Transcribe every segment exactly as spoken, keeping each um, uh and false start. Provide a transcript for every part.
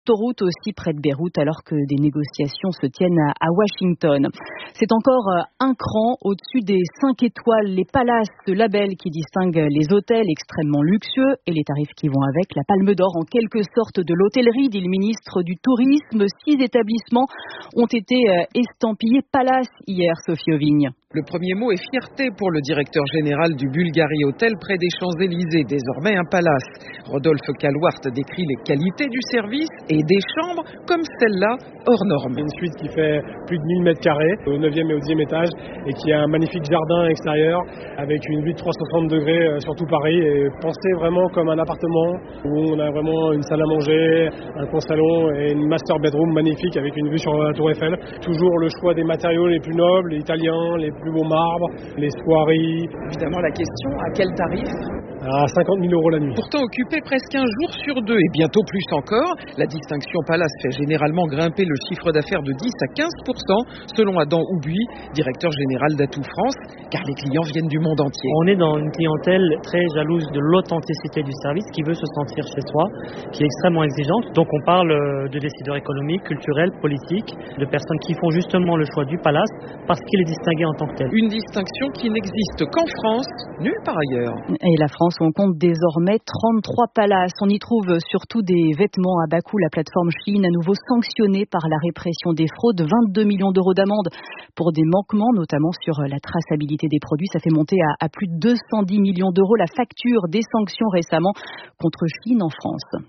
autoroute aussi près de Beyrouth alors que des négociations se tiennent à, à Washington. C'est encore un cran au-dessus des cinq étoiles, les palaces, ce label qui distingue les hôtels extrêmement luxueux et les tarifs qui vont avec. La palme d'or en quelque sorte de l'hôtellerie, dit le ministre du Tourisme. Six établissements ont été estampillés Palace hier, Sophie Auvigne. Le premier mot est fierté pour le directeur général du Bulgari Hotel près des Champs-Élysées, désormais un palace. Rodolphe Calwart décrit les qualités du service et des chambres comme celle-là, hors norme. Une suite qui fait plus de mille mètres carrés au neuvième et au dixième étage et qui a un magnifique jardin extérieur avec une vue de trois cent soixante degrés sur tout Paris et pensé vraiment comme un appartement où on a vraiment une salle à manger, un coin salon et une master bedroom magnifique avec une vue sur la Tour Eiffel. Toujours le choix des matériaux les plus nobles, les italiens, les plus beaux marbres, les soieries. Évidemment la question, à quel tarif ? À cinquante mille euros la nuit. Pourtant occupé presque un jour sur deux et bientôt plus encore, la distinction Palace fait généralement grimper le chiffre d'affaires de dix à quinze pour cent selon Adam Houbuy, directeur général d'Atout France, car les clients viennent du monde entier. On est dans une clientèle très jalouse de l'authenticité du service, qui veut se sentir chez soi, qui est extrêmement exigeante. Donc on parle de décideurs économiques, culturels, politiques, de personnes qui font justement le choix du Palace parce qu'il est distingué en tant que tel. Une distinction qui n'existe qu'en France, nulle part ailleurs. Et la France, on compte désormais trente-trois palaces. On y trouve surtout des vêtements à bas coût. La plateforme Shein, à nouveau sanctionnée par la répression des fraudes. vingt-deux millions d'euros d'amende pour des manquements, notamment sur la traçabilité des produits. Ça fait monter à, à plus de deux cent dix millions d'euros la facture des sanctions récemment contre Shein en France.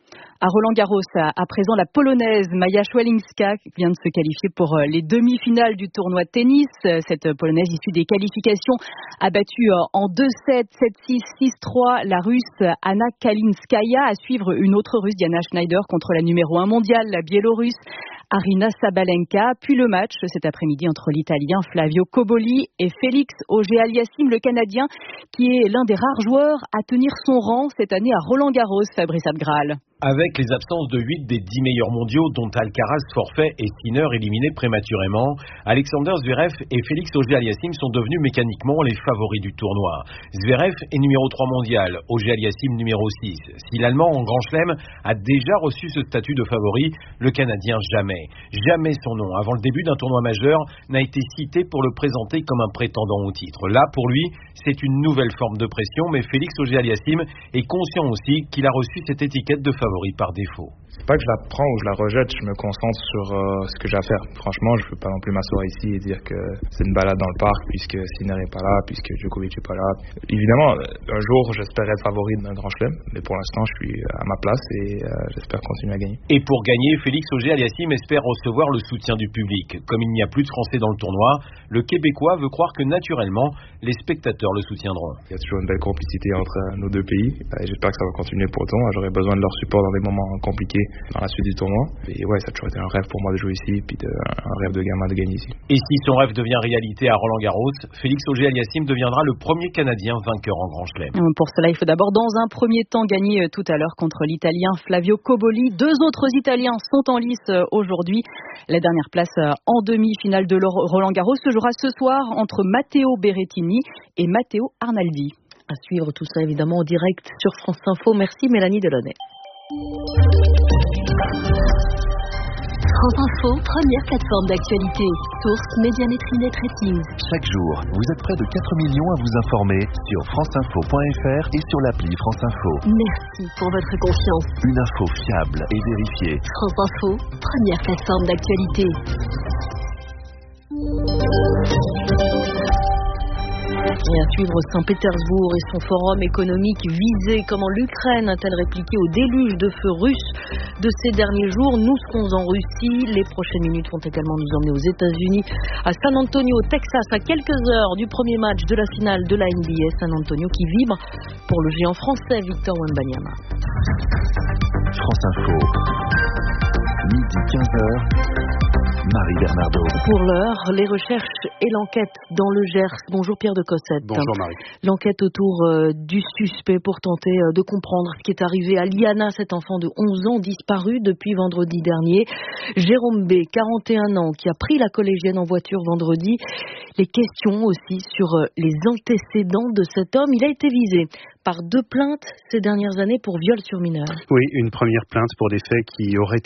À Roland-Garros, à présent, la Polonaise Maja Szwalinska vient de se qualifier pour les demi-finales du tournoi de tennis. Cette Polonaise issue des qualifications a battu en deux sept, sept six, six trois la Russe Anna Kalinskaya. À suivre une autre Russe, Diana Schneider, contre la numéro un mondiale, la Biélorusse Arina Sabalenka. Puis le match cet après-midi entre l'Italien Flavio Cobolli et Félix Auger-Aliassime, le Canadien, qui est l'un des rares joueurs à tenir son rang cette année à Roland-Garros, Fabrice Abgral. Avec les absences de huit des dix meilleurs mondiaux, dont Alcaraz forfait et Sinner éliminé prématurément, Alexander Zverev et Félix Auger-Aliassime sont devenus mécaniquement les favoris du tournoi. Zverev est numéro trois mondial, Auger-Aliassime numéro six. Si l'Allemand en Grand Chelem a déjà reçu ce statut de favori, le Canadien jamais. Jamais son nom, avant le début d'un tournoi majeur, n'a été cité pour le présenter comme un prétendant au titre. Là, pour lui, c'est une nouvelle forme de pression, mais Félix Auger-Aliassime est conscient aussi qu'il a reçu cette étiquette de favori par défaut. C'est pas que je la prends ou je la rejette, je me concentre sur euh, ce que j'ai à faire. Franchement, je peux pas non plus m'asseoir ici et dire que c'est une balade dans le parc puisque Sinner est pas là, puisque Djokovic est pas là. Évidemment, un jour, j'espère être favori d'un grand chelem, mais pour l'instant, je suis à ma place et euh, j'espère continuer à gagner. Et pour gagner, Félix Auger-Aliassime espère recevoir le soutien du public. Comme il n'y a plus de Français dans le tournoi, le Québécois veut croire que naturellement, les spectateurs le soutiendront. Il y a toujours une belle complicité entre nos deux pays et j'espère que ça va continuer pour autant. J'aurai besoin de leur support dans des moments compliqués dans la suite du tournoi. Et ouais, ça a toujours été un rêve pour moi de jouer ici, puis de, un rêve de gamin de gagner ici. Et si son rêve devient réalité à Roland-Garros, Félix Auger-Aliassime deviendra le premier Canadien vainqueur en Grand Chelem. Pour cela, il faut d'abord dans un premier temps gagner tout à l'heure contre l'Italien Flavio Cobolli. Deux autres Italiens sont en lice aujourd'hui. La dernière place en demi-finale de Roland-Garros se jouera ce soir entre Matteo Berrettini et Matteo Arnaldi. À suivre tout ça évidemment en direct sur France Info. Merci Mélanie Delaunay. France Info, première plateforme d'actualité. Source Médiamétrie Net Ratings. Chaque jour, vous êtes près de quatre millions à vous informer sur franceinfo point f r et sur l'appli France Info. Merci pour votre confiance. Une info fiable et vérifiée. France Info, première plateforme d'actualité. Et à suivre Saint-Pétersbourg et son forum économique visé. Comment l'Ukraine a-t-elle répliqué au déluge de feu russe de ces derniers jours? Nous serons en Russie. Les prochaines minutes vont également nous emmener aux États-Unis, à San Antonio, Texas, à quelques heures du premier match de la finale de la N B A. San Antonio qui vibre pour le géant français Victor Wembanyama. France Info, midi quinze heures. Marie Bernardo. Pour l'heure, les recherches et l'enquête dans le Gers. Bonjour Pierre de Cossette. Bonjour Marie. L'enquête autour euh, du suspect pour tenter euh, de comprendre ce qui est arrivé à Liana, cet enfant de onze ans disparu depuis vendredi dernier. Jérôme B, quarante et un ans, qui a pris la collégienne en voiture vendredi. Les questions aussi sur euh, les antécédents de cet homme. Il a été visé par deux plaintes ces dernières années pour viol sur mineur. Oui, une première plainte pour des faits qui auraient